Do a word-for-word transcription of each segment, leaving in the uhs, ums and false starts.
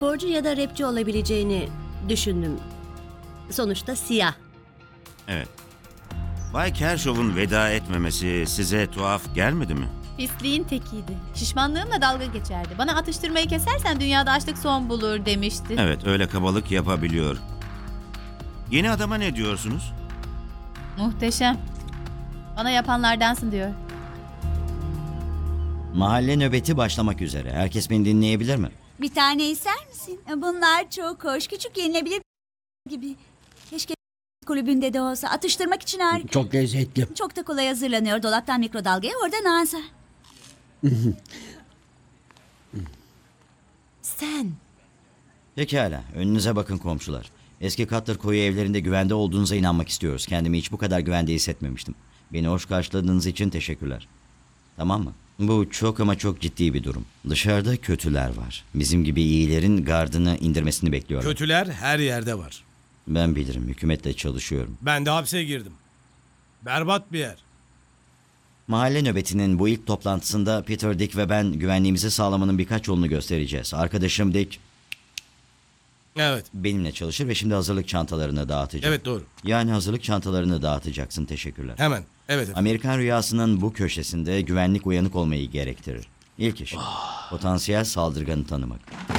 Sporcu ya da rapçi olabileceğini düşündüm. Sonuçta siyah. Evet. Bay Kershaw'un veda etmemesi size tuhaf gelmedi mi? Pisliğin tekiydi. Şişmanlığımla dalga geçerdi. Bana atıştırmayı kesersen dünyada açlık son bulur demişti. Evet, öyle kabalık yapabiliyor. Yeni adama ne diyorsunuz? Muhteşem. Bana yapanlardansın diyor. Mahalle nöbeti başlamak üzere. Herkes beni dinleyebilir mi? Bir tane ister misin? Bunlar çok hoş. Küçük yenilebilir gibi. Keşke kulübünde de olsa. Atıştırmak için harika. Çok lezzetli. Çok da kolay hazırlanıyor. Dolaptan mikrodalgaya, oradan ağza. Sen. Pekala. Önünüze bakın komşular. Eski Cutler koyu evlerinde güvende olduğunuza inanmak istiyoruz. Kendimi hiç bu kadar güvende hissetmemiştim. Beni hoş karşıladığınız için teşekkürler. Tamam mı? Bu çok ama çok ciddi bir durum. Dışarıda kötüler var. Bizim gibi iyilerin gardını indirmesini bekliyorlar. Kötüler her yerde var. Ben bilirim. Hükümetle çalışıyorum. Ben de hapse girdim. Berbat bir yer. Mahalle nöbetinin bu ilk toplantısında Peter, Dick ve ben güvenliğimizi sağlamanın birkaç yolunu göstereceğiz. Arkadaşım Dick Evet. benimle çalışır ve şimdi hazırlık çantalarını dağıtacak. Evet, doğru. Yani hazırlık çantalarını dağıtacaksın. Teşekkürler. Hemen. Evet efendim. Amerikan rüyasının bu köşesinde güvenlik uyanık olmayı gerektirir. İlk iş, potansiyel saldırganı tanımak.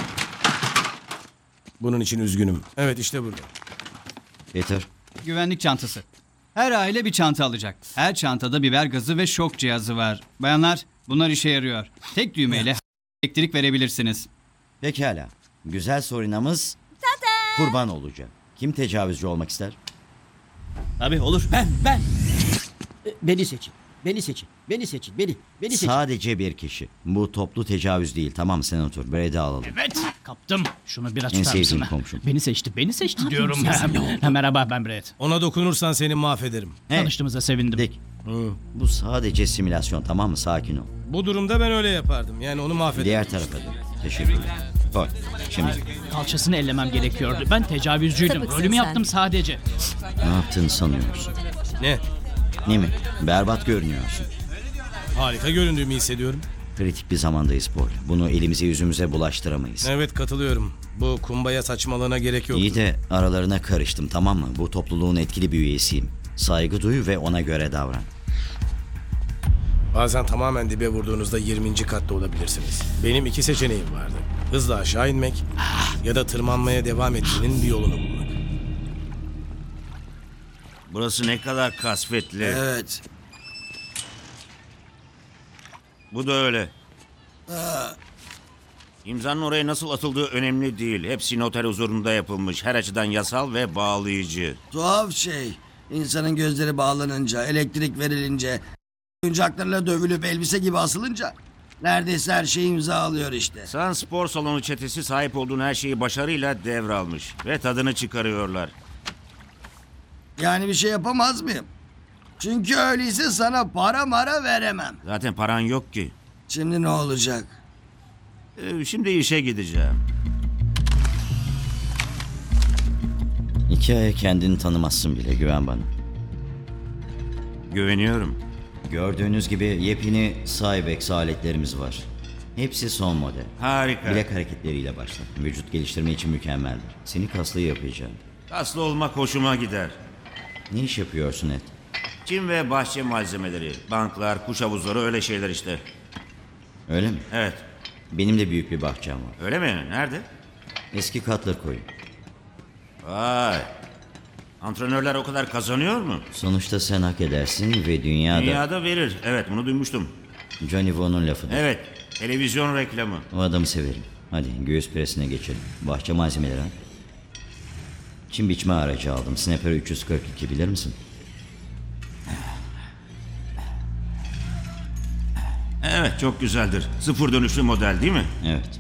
Bunun için üzgünüm. Evet, işte burada. Peter, Güvenlik çantası. Her aile bir çanta alacak. Her çantada biber gazı ve şok cihazı var. Bayanlar, bunlar işe yarıyor. Tek düğmeyle elektrik verebilirsiniz. pekala. Güzel sorinamız kurban olacak. Kim tecavüzcü olmak ister? Tabii olur. Ben, ben. E, Beni seçin. Beni seçin. Beni seçin. Beni. Beni seçin. Sadece bir kişi. Bu toplu tecavüz değil. Tamam mı? Sen otur. Brad'i alalım. Evet, kaptım. Şunu biraz En tutar mısın? sevdiğim komşum. Beni seçti, beni seçti diyorum. Ha, merhaba, ben Brad. Ona dokunursan seni mahvederim. Hey, Tanıştığımıza sevindim. Dick, bu sadece simülasyon, tamam mı? Sakin ol. Bu durumda ben öyle yapardım. Yani onu mahvederim. Diğer tarafa dön. Teşekkürler. Koy. Şimdi Kalçasını ellemem gerekiyordu. Ben tecavüzcüydüm. Sapıksın Rolümü sen. yaptım sadece. ne yaptığını sanıyorsun? Ne? Değil mi? Berbat görünüyorsun. Harika göründüğümü hissediyorum. Kritik bir zamandayız Paul. Bunu elimize yüzümüze bulaştıramayız. Evet, katılıyorum. Bu kumbaya saçmalığına gerek yok. İyi de aralarına karıştım, tamam mı? Bu topluluğun etkili bir üyesiyim. Saygı duy ve ona göre davran. Bazen tamamen dibe vurduğunuzda yirminci katta olabilirsiniz. Benim iki seçeneğim vardı. Hızla aşağı inmek ya da tırmanmaya devam etmenin bir yolunu bulmak. Burası ne kadar kasvetli. Evet. Bu da öyle. İmzanın oraya nasıl atıldığı önemli değil. Hepsi noter huzurunda yapılmış. Her açıdan yasal ve bağlayıcı. Tuhaf şey. İnsanın gözleri bağlanınca, elektrik verilince, oyuncaklarla dövülüp elbise gibi asılınca neredeyse her şeyi imza alıyor işte. San Spor Salonu çetesi sahip olduğun her şeyi başarıyla devralmış. Ve tadını çıkarıyorlar. Yani bir şey yapamaz mıyım? Çünkü öyleyse sana para mara veremem. Zaten paran yok ki. Şimdi ne olacak? Ee, şimdi işe gideceğim. İki aya kendini tanımazsın bile, güven bana. Güveniyorum. Gördüğünüz gibi yepyeni Cybex aletlerimiz var. Hepsi son model. Harika. Bilek hareketleriyle başla. Vücut geliştirme için mükemmeldir. Seni kaslı yapacağım. Kaslı olmak hoşuma gider. Ne iş yapıyorsun Ed? Çim ve bahçe malzemeleri, banklar, kuş havuzları, öyle şeyler işte. Öyle mi? Evet. Benim de büyük bir bahçem var. Öyle mi? Nerede? Eski Cutler koyu. Vay. Antrenörler o kadar kazanıyor mu? Sonuçta sen hak edersin ve dünyada... Dünyada verir. Evet, bunu duymuştum. Johnny Vaughn'un lafıdır. Evet. Televizyon reklamı. O adamı severim. Hadi göğüs presine geçelim. Bahçe malzemeleri ha. Çim biçme aracı aldım. Snapper üç yüz kırk iki, bilir misin? Evet, çok güzeldir. Sıfır dönüşlü model değil mi? Evet.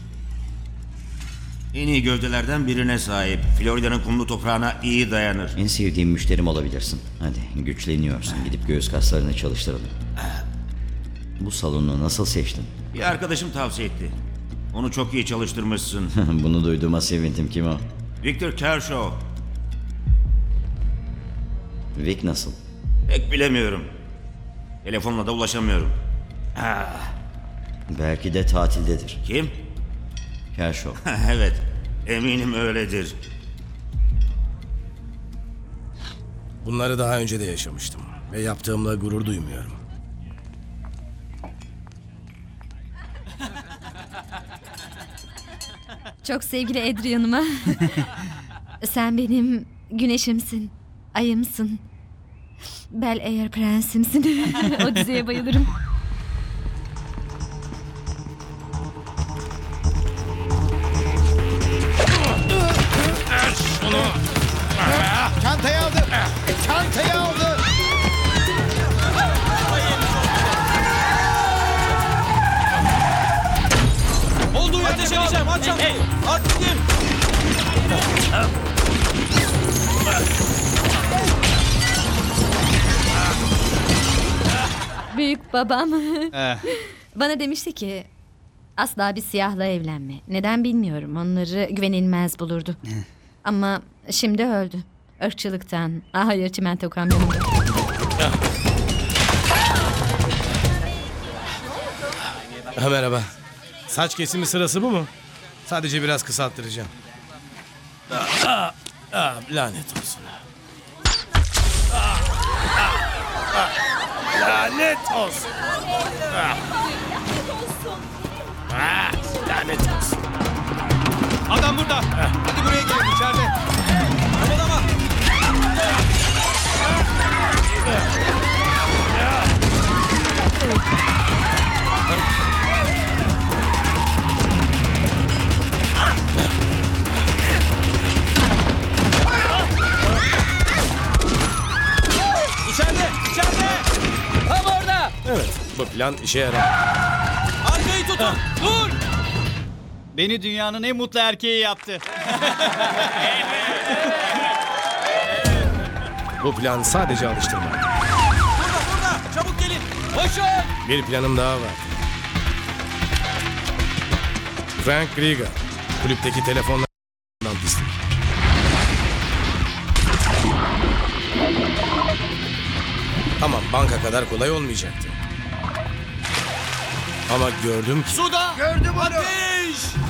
En iyi gövdelerden birine sahip. Florida'nın kumlu toprağına iyi dayanır. En sevdiğim müşterim olabilirsin. Hadi güçleniyorsun. Gidip göğüs kaslarını çalıştıralım. Bu salonu nasıl seçtin? Bir arkadaşım tavsiye etti. Onu çok iyi çalıştırmışsın. Bunu duyduğuma sevindim. Kim o? Victor Kershaw. Vic nasıl? Pek bilemiyorum. Telefonla da ulaşamıyorum. Belki de tatildedir. Kim? Kershaw. Evet, eminim öyledir. Bunları daha önce de yaşamıştım. Ve yaptığımla gurur duymuyorum. Çok sevgili Adrian'ıma. Sen benim güneşimsin, ayımsın. Bel Air prensimsin. O diziye bayılırım. Çantayı aldı. Çantayı aldı. Olduğu yerde çekeceğim. Aç çantayı. Aç gideyim. Büyük babam Eh, bana demişti ki asla bir siyahla evlenme. Neden bilmiyorum. Onları güvenilmez bulurdu. Ama şimdi öldü. Irkçılıktan. Ah hayır, çimento kamyonunda. Ha, merhaba. Saç kesimi sırası bu mu? Sadece biraz kısalttıracağım. Ah, ah, ah, lanet olsun. Ah, ah, ah, lanet olsun. Ah. Ah, lanet olsun. adam burada. Hadi buraya gelin içeride. İçeride. İçeride. Tam orada. Evet, bu plan işe yarar. Arkayı tutun. Dur. Beni dünyanın en mutlu erkeği yaptı. Bu plan sadece alıştırma. Burada burada. Çabuk gelin. Koşun. Bir planım daha var. Frank Krieger, kulüpteki telefonlardan pislik. Tamam, banka kadar kolay olmayacaktı. Ama gördüm ki... Suda. Gördüm onu. Ateş.